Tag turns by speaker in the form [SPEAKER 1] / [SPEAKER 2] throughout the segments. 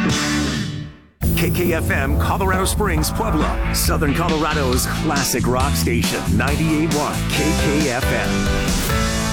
[SPEAKER 1] KKFM Colorado Springs, Pueblo, Southern Colorado's classic rock station, 98.1 KKFM.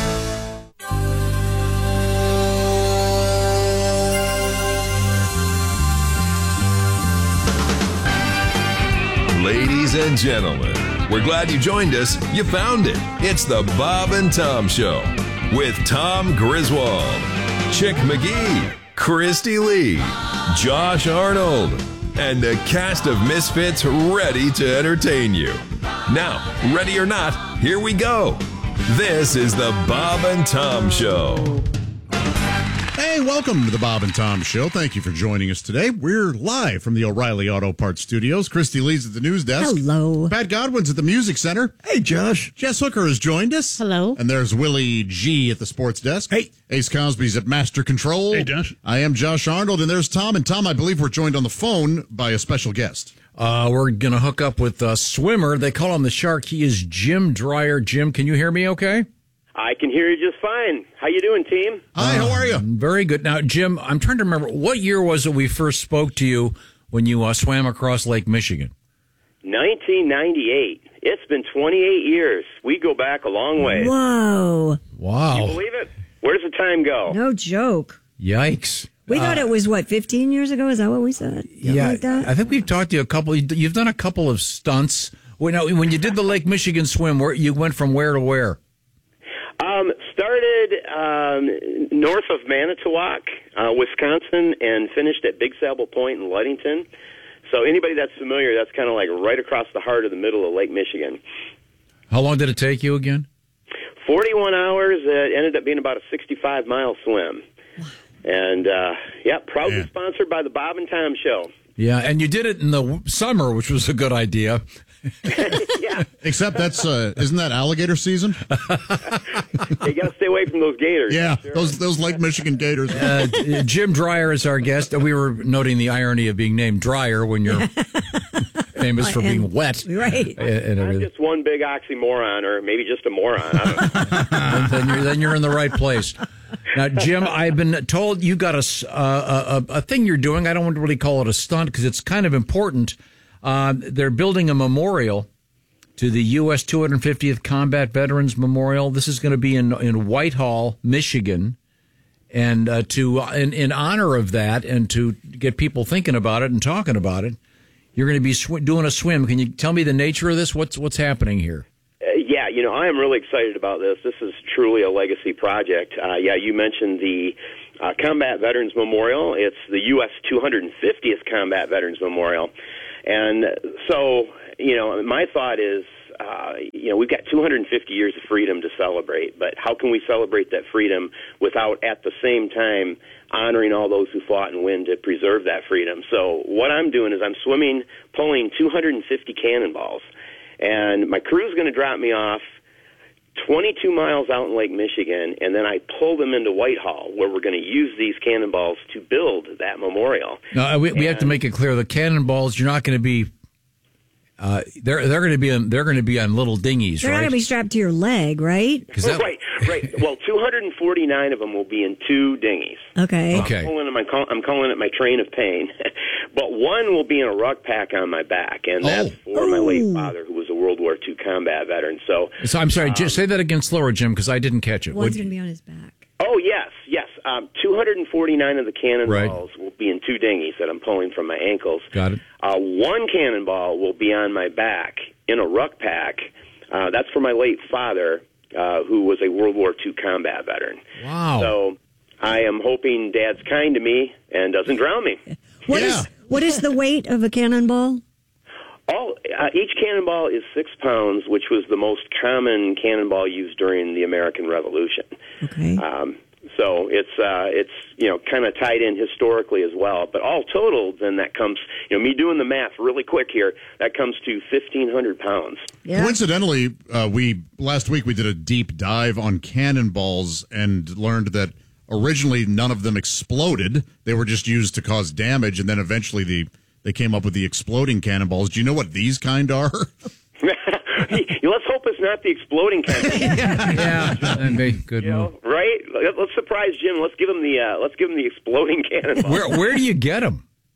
[SPEAKER 2] Ladies and gentlemen, we're glad you joined us. You found it. It's the Bob and Tom Show with Tom Griswold, Chick McGee, Christy Lee, Josh Arnold, and a cast of misfits ready to entertain you. Now, ready or not, here we go. This is the Bob and Tom Show.
[SPEAKER 3] Hey, welcome to the Bob and Tom Show. Thank you for joining us today. We're live from the O'Reilly Auto Parts Studios. Christy Lee's at the news desk.
[SPEAKER 4] Hello.
[SPEAKER 3] Pat Godwin's at the music center.
[SPEAKER 5] Hey, Josh.
[SPEAKER 3] Jess Hooker has joined us.
[SPEAKER 4] Hello.
[SPEAKER 3] And there's Willie G at the sports desk.
[SPEAKER 5] Hey.
[SPEAKER 3] Ace Cosby's at master control.
[SPEAKER 5] Hey, Josh.
[SPEAKER 3] I am Josh Arnold, and there's Tom. And Tom, I believe we're joined on the phone by a special guest.
[SPEAKER 6] We're going to hook up with a swimmer. They call him the Shark. He is Jim Dreyer. Jim, can you hear me okay?
[SPEAKER 7] I can hear you just fine. How you doing, team?
[SPEAKER 3] Hi, how are you?
[SPEAKER 6] Very good. Now, Jim, I'm trying to remember, what year was it we first spoke to you when you swam across Lake Michigan?
[SPEAKER 7] 1998. It's been 28 years. We go back a long way.
[SPEAKER 4] Whoa.
[SPEAKER 6] Wow.
[SPEAKER 7] Can you believe it? Where does the time go?
[SPEAKER 4] No joke.
[SPEAKER 6] Yikes.
[SPEAKER 4] We thought it was, 15 years ago? Is that what we said? Something like that?
[SPEAKER 6] I think we've talked to you you've done a couple of stunts. Now, when you did the Lake Michigan swim, you went from where to where?
[SPEAKER 7] Started north of Manitowoc, Wisconsin, and finished at Big Sable Point in Ludington. So anybody that's familiar, that's kind of like right across the heart of the middle of Lake Michigan.
[SPEAKER 6] How long did it take you again?
[SPEAKER 7] 41 hours. It ended up being about a 65-mile swim. And, proudly sponsored by the Bob and Tom Show.
[SPEAKER 6] Yeah, and you did it in the summer, which was a good idea.
[SPEAKER 7] Yeah.
[SPEAKER 3] Except that's, isn't that alligator season?
[SPEAKER 7] You got to stay away from those gators.
[SPEAKER 3] Yeah,
[SPEAKER 7] sure.
[SPEAKER 3] those Lake Michigan gators.
[SPEAKER 6] Jim Dreyer is our guest. We were noting the irony of being named Dreyer when you're famous for being wet.
[SPEAKER 4] Right.
[SPEAKER 6] And
[SPEAKER 7] I'm just one big oxymoron, or maybe just a moron. I don't know.
[SPEAKER 6] then you're in the right place. Now, Jim, I've been told you got a thing you're doing. I don't want to really call it a stunt because it's kind of important. They're building a memorial to the U.S. 250th Combat Veterans Memorial. This is going to be in Whitehall, Michigan. And in honor of that and to get people thinking about it and talking about it, you're going to be doing a swim. Can you tell me the nature of this? What's happening here?
[SPEAKER 7] I am really excited about this. This is truly a legacy project. You mentioned the Combat Veterans Memorial. It's the U.S. 250th Combat Veterans Memorial. And so, my thought is, we've got 250 years of freedom to celebrate, but how can we celebrate that freedom without, at the same time, honoring all those who fought and win to preserve that freedom? So what I'm doing is I'm pulling 250 cannonballs, and my crew's going to drop me off 22 miles out in Lake Michigan, and then I pull them into Whitehall, where we're going to use these cannonballs to build that memorial.
[SPEAKER 6] Now, we have to make it clear: the cannonballs, you're not going to be. They're going to be on little dinghies,
[SPEAKER 4] They're
[SPEAKER 6] right?
[SPEAKER 4] not going to be strapped to your leg, right?
[SPEAKER 7] Right. Well, 249 of them will be in two dinghies.
[SPEAKER 4] Okay.
[SPEAKER 7] I'm calling it my train of pain. But one will be in a ruck pack on my back, and that's for my late father, who was a World War II combat veteran. So
[SPEAKER 6] I'm sorry, just say that again slower, Jim, because I didn't catch it.
[SPEAKER 4] One's going to be on his back.
[SPEAKER 7] Oh, yes. 249 of the cannonballs will be in two dinghies that I'm pulling from my ankles.
[SPEAKER 6] Got it.
[SPEAKER 7] One cannonball will be on my back in a ruck pack. That's for my late father, who was a World War II combat veteran.
[SPEAKER 6] Wow.
[SPEAKER 7] So I am hoping Dad's kind to me and doesn't drown me.
[SPEAKER 4] What is the weight of a cannonball?
[SPEAKER 7] Each cannonball is 6 pounds, which was the most common cannonball used during the American Revolution.
[SPEAKER 4] Okay.
[SPEAKER 7] So it's kind of tied in historically as well. But all totaled, then that comes, me doing the math really quick here, that comes to 1,500 pounds.
[SPEAKER 4] Yeah.
[SPEAKER 3] Coincidentally, last week we did a deep dive on cannonballs and learned that originally none of them exploded. They were just used to cause damage, and then eventually they came up with the exploding cannonballs. Do you know what these kind are?
[SPEAKER 7] Let's hope it's not the exploding kind.
[SPEAKER 6] Yeah, that'd be good move.
[SPEAKER 7] Right? Let's surprise Jim. Let's give him the exploding cannonball.
[SPEAKER 6] Where do you get them?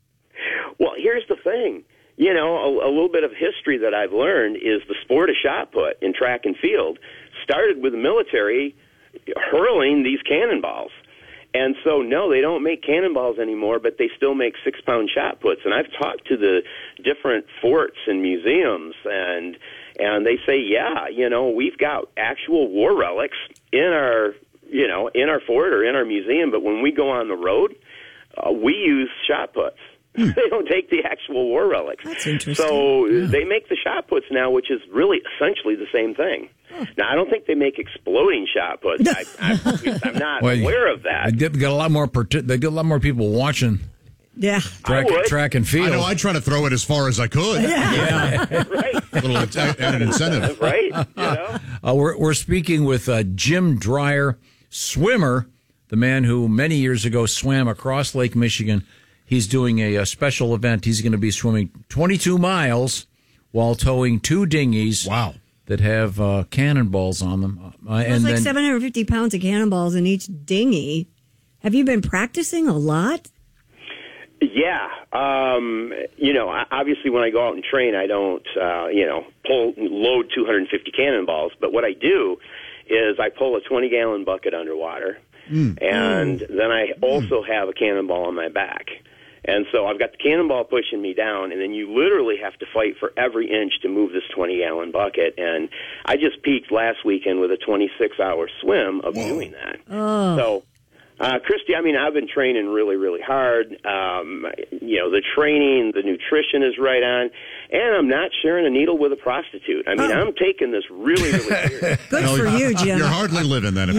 [SPEAKER 7] here's the thing. You know, a little bit of history that I've learned is the sport of shot put in track and field started with the military hurling these cannonballs. And so, no, they don't make cannonballs anymore, but they still make 6-pound shot puts. And I've talked to the different forts and museums, and they say, yeah, you know, we've got actual war relics in our, you know, in our fort or in our museum, but when we go on the road, we use shot puts. They don't take the actual war relics.
[SPEAKER 4] That's interesting.
[SPEAKER 7] So they make the shot puts now, which is really essentially the same thing. Now, I don't think they make exploding shot puts. I'm not aware of that.
[SPEAKER 6] They get a lot more. They get a lot more people watching.
[SPEAKER 4] Yeah.
[SPEAKER 6] Track and field.
[SPEAKER 3] I know. I try to throw it as far as I could.
[SPEAKER 4] Yeah.
[SPEAKER 7] Right.
[SPEAKER 3] A little added incentive.
[SPEAKER 7] Right. You know?
[SPEAKER 6] We're speaking with Jim Dreyer, swimmer, the man who many years ago swam across Lake Michigan. He's doing a special event. He's going to be swimming 22 miles while towing 2 dinghies.
[SPEAKER 3] Wow.
[SPEAKER 6] That have cannonballs on them.
[SPEAKER 4] There's like 750 pounds of cannonballs in each dinghy. Have you been practicing a lot?
[SPEAKER 7] Yeah. You know, obviously when I go out and train, I don't, you know, load 250 cannonballs. But what I do is I pull a 20-gallon bucket underwater, and then I also have a cannonball on my back. And so I've got the cannonball pushing me down, and then you literally have to fight for every inch to move this 20-gallon bucket. And I just peaked last weekend with a 26-hour swim of doing that. So, Christy, I mean, I've been training really, really hard. You know, the training, the nutrition is right on, and I'm not sharing a needle with a prostitute. I mean, I'm taking this really, really serious.
[SPEAKER 4] Good for you, Jim.
[SPEAKER 3] You're hardly living then.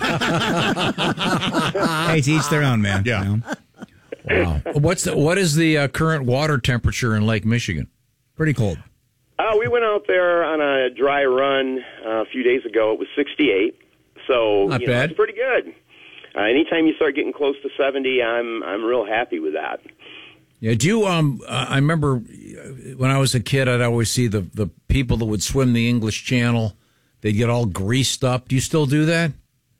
[SPEAKER 5] Hey, to each their own, man.
[SPEAKER 3] Yeah.
[SPEAKER 5] You know?
[SPEAKER 6] Wow. What is the current water temperature in Lake Michigan?
[SPEAKER 5] Pretty cold.
[SPEAKER 7] We went out there on a dry run a few days ago. It was 68, so
[SPEAKER 6] Not
[SPEAKER 7] you know,
[SPEAKER 6] bad.
[SPEAKER 7] it's pretty good. Anytime you start getting close to 70, I'm real happy with that.
[SPEAKER 6] Yeah. Do you? I remember when I was a kid, I'd always see the people that would swim the English Channel. They'd get all greased up. Do you still do that?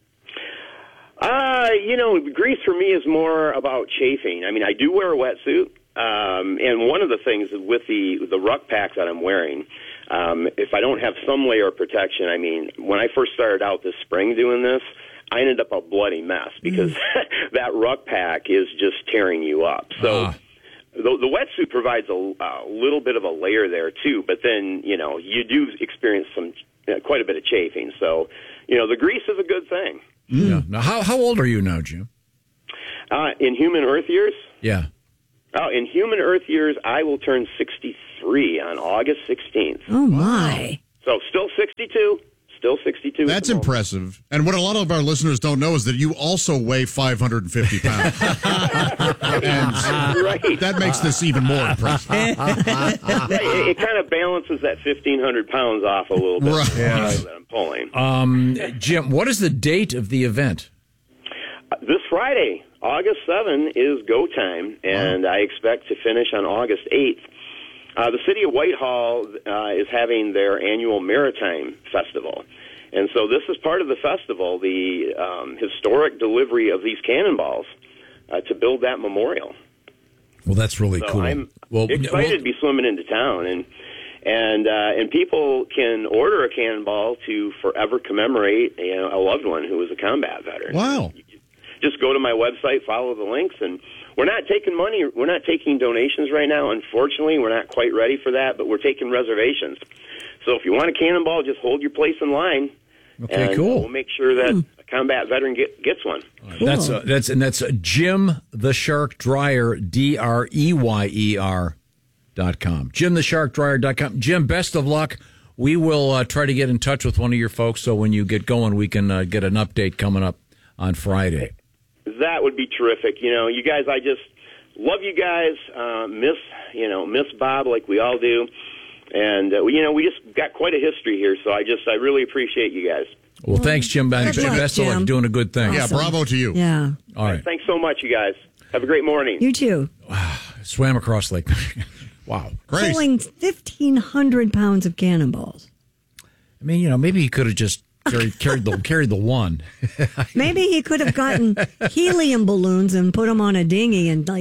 [SPEAKER 7] You know, grease for me is more about chafing. I mean, I do wear a wetsuit, and one of the things with the ruck pack that I'm wearing, if I don't have some layer of protection, I mean, when I first started out this spring doing this, I ended up a bloody mess because that ruck pack is just tearing you up. So the wetsuit provides a little bit of a layer there too, but then, you know, you do experience quite a bit of chafing. So, you know, the grease is a good thing.
[SPEAKER 6] Yeah. Now, how old are you now, Jim?
[SPEAKER 7] In human Earth years?
[SPEAKER 6] Yeah.
[SPEAKER 7] Oh, in human Earth years, I will turn 63 on August 16th.
[SPEAKER 4] Oh, my.
[SPEAKER 7] So still 62. Still 62.
[SPEAKER 3] That's impressive. And what a lot of our listeners don't know is that you also weigh 550 pounds. And
[SPEAKER 7] right.
[SPEAKER 3] that makes this even more impressive.
[SPEAKER 7] It kind of balances that 1,500 pounds off a little bit that I'm pulling.
[SPEAKER 6] Jim, what is the date of the event?
[SPEAKER 7] This Friday, August 7, is go time, and I expect to finish on August 8th. The city of Whitehall is having their annual Maritime Festival. And so this is part of the festival, the historic delivery of these cannonballs to build that memorial.
[SPEAKER 6] Well, that's really
[SPEAKER 7] So
[SPEAKER 6] cool.
[SPEAKER 7] I'm excited to be swimming into town, and people can order a cannonball to forever commemorate a loved one who was a combat veteran.
[SPEAKER 3] Wow.
[SPEAKER 7] Just go to my website, follow the links, and we're not taking money. We're not taking donations right now. Unfortunately, we're not quite ready for that, but we're taking reservations. So if you want a cannonball, just hold your place in line.
[SPEAKER 6] Okay,
[SPEAKER 7] and
[SPEAKER 6] cool.
[SPEAKER 7] We'll make sure that a combat veteran gets one.
[SPEAKER 4] Cool.
[SPEAKER 6] That's Jim the Shark Dreyer, DREYER.com. JimTheSharkDryer.com. Jim, best of luck. We will try to get in touch with one of your folks so when you get going, we can get an update coming up on Friday.
[SPEAKER 7] That would be terrific. You know, you guys, I just love you guys. Miss Bob like we all do. And, we just got quite a history here, so I really appreciate you guys.
[SPEAKER 6] Well, thanks, Jim.
[SPEAKER 4] Good luck,
[SPEAKER 6] Best of luck
[SPEAKER 4] Jim.
[SPEAKER 6] doing a good thing.
[SPEAKER 3] Yeah, bravo to you.
[SPEAKER 4] Yeah.
[SPEAKER 6] All right.
[SPEAKER 7] Thanks so much, you guys. Have a great morning.
[SPEAKER 4] You too.
[SPEAKER 6] Swam across Lake Michigan. Wow.
[SPEAKER 3] Great.
[SPEAKER 4] Pulling 1,500 pounds of cannonballs.
[SPEAKER 6] I mean, maybe he could have just carried the one.
[SPEAKER 4] Maybe he could have gotten helium balloons and put them on a dinghy and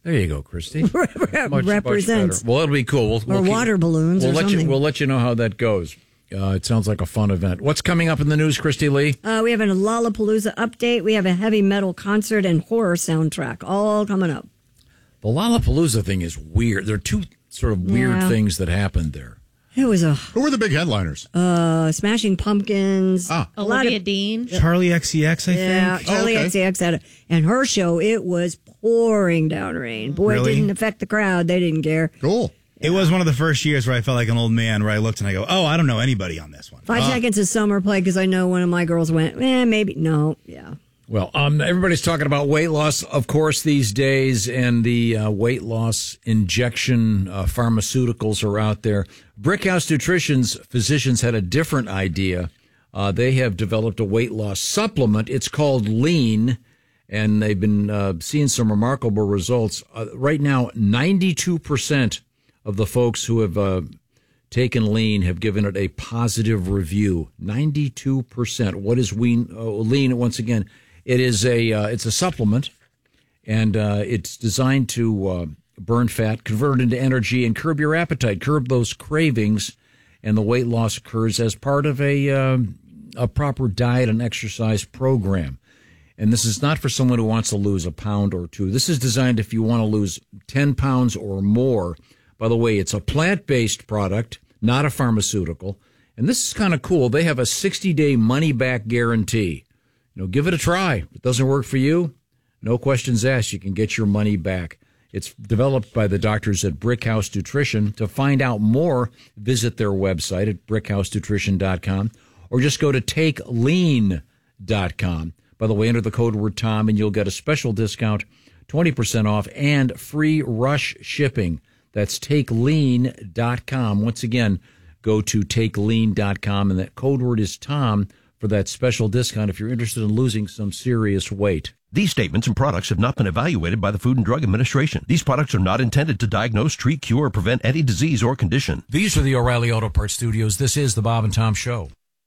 [SPEAKER 6] There you go, Christy. Much
[SPEAKER 4] Represents.
[SPEAKER 6] better. Well, it'll be cool.
[SPEAKER 4] Or water balloons or something.
[SPEAKER 6] We'll let you know how that goes. It sounds like a fun event. What's coming up in the news, Christy Lee?
[SPEAKER 4] We have a Lollapalooza update. We have a heavy metal concert and horror soundtrack all coming up.
[SPEAKER 6] The Lollapalooza thing is weird. There are two sort of weird things that happened there.
[SPEAKER 4] It was
[SPEAKER 3] Who were the big headliners?
[SPEAKER 4] Smashing Pumpkins.
[SPEAKER 8] Olivia Dean.
[SPEAKER 5] Charlie XCX, I think.
[SPEAKER 4] Yeah, Charlie XCX had it. And her show, it was pouring down rain. Boy,
[SPEAKER 5] Really?
[SPEAKER 4] it didn't affect the crowd. They didn't care.
[SPEAKER 3] Cool.
[SPEAKER 5] It was one of the first years where I felt like an old man, where I looked and I go, oh, I don't know anybody on this one.
[SPEAKER 4] 5 Seconds of Summer played because I know one of my girls went, maybe. No, yeah.
[SPEAKER 6] Well, everybody's talking about weight loss, of course, these days, and the weight loss injection pharmaceuticals are out there. Brickhouse Nutrition's physicians had a different idea. They have developed a weight loss supplement. It's called Lean, and they've been seeing some remarkable results. Right now, 92% of the folks who have taken Lean have given it a positive review. 92%. What is Lean? Once again, it is it's a supplement, and it's designed to burn fat, convert it into energy, and curb your appetite, curb those cravings, and the weight loss occurs as part of a proper diet and exercise program. And this is not for someone who wants to lose a pound or two. This is designed if you want to lose 10 pounds or more. By the way, it's a plant-based product, not a pharmaceutical. And this is kind of cool. They have a 60-day money-back guarantee. Give it a try. If it doesn't work for you, no questions asked. You can get your money back. It's developed by the doctors at Brickhouse Nutrition. To find out more, visit their website at brickhousenutrition.com or just go to takelean.com. By the way, enter the code word Tom and you'll get a special discount, 20% off, and free rush shipping. That's takelean.com. Once again, go to takelean.com, and that code word is Tom for that special discount if you're interested in losing some serious weight.
[SPEAKER 9] These statements and products have not been evaluated by the Food and Drug Administration. These products are not intended to diagnose, treat, cure, or prevent any disease or condition.
[SPEAKER 6] These are the O'Reilly Auto Parts Studios. This is the Bob and Tom Show.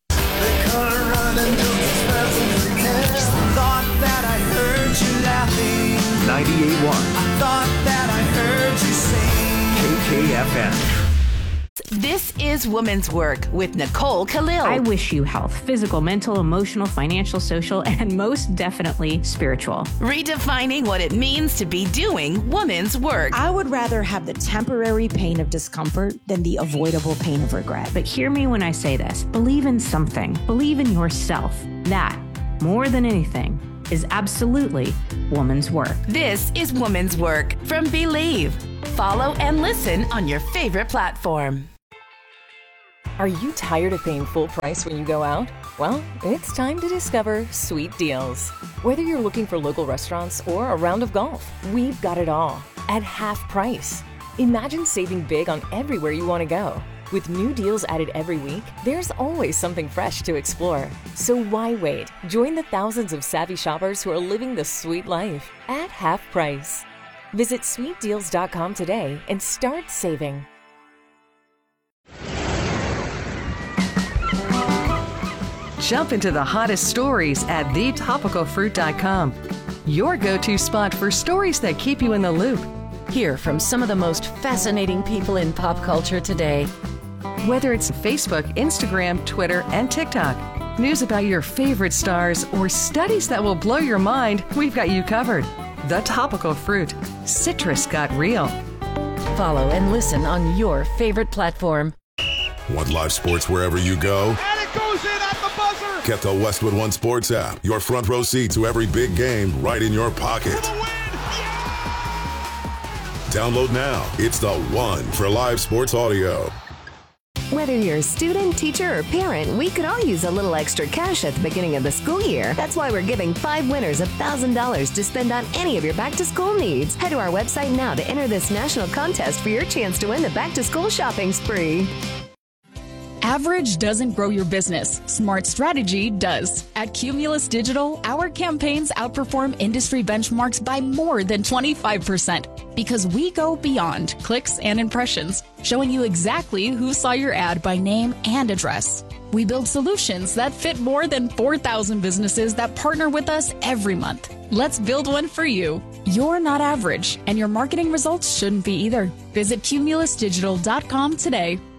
[SPEAKER 1] 98.1. I thought that I heard you sing. KKFM.
[SPEAKER 10] This is Women's Work with Nicole Khalil.
[SPEAKER 11] I wish you health, physical, mental, emotional, financial, social, and most definitely spiritual.
[SPEAKER 10] Redefining what it means to be doing women's work.
[SPEAKER 12] I would rather have the temporary pain of discomfort than the avoidable pain of regret.
[SPEAKER 11] But hear me when I say this. Believe in something. Believe in yourself. That, more than anything, is absolutely woman's work.
[SPEAKER 10] This is Woman's Work from Believe. Follow and listen on your favorite platform.
[SPEAKER 13] Are you tired of paying full price when you go out? Well, it's time to discover Sweet Deals. Whether you're looking for local restaurants or a round of golf, we've got it all at half price. Imagine saving big on everywhere you want to go. With new deals added every week, there's always something fresh to explore. So why wait? Join the thousands of savvy shoppers who are living the sweet life at half price. Visit sweetdeals.com today and start saving.
[SPEAKER 14] Jump into the hottest stories at thetopicalfruit.com. Your go-to spot for stories that keep you in the loop.
[SPEAKER 15] Hear from some of the most fascinating people in pop culture today.
[SPEAKER 14] Whether it's Facebook, Instagram, Twitter, and TikTok, news about your favorite stars, or studies that will blow your mind, we've got you covered. The Topical Fruit. Citrus got real.
[SPEAKER 15] Follow and listen on your favorite platform.
[SPEAKER 16] Want live sports wherever you go?
[SPEAKER 17] And it goes in at the buzzer!
[SPEAKER 16] Get the Westwood One Sports app. Your front row seat to every big game right in your pocket. Download now. It's the one for live sports audio.
[SPEAKER 18] Whether you're a student, teacher, or parent, we could all use a little extra cash at the beginning of the school year. That's why we're giving 5 winners $1,000 to spend on any of your back-to-school needs. Head to our website now to enter this national contest for your chance to win the back-to-school shopping spree.
[SPEAKER 19] Average doesn't grow your business. Smart strategy does. At Cumulus Digital, our campaigns outperform industry benchmarks by more than 25% because we go beyond clicks and impressions, showing you exactly who saw your ad by name and address. We build solutions that fit more than 4,000 businesses that partner with us every month. Let's build one for you. You're not average, and your marketing results shouldn't be either. Visit cumulusdigital.com today.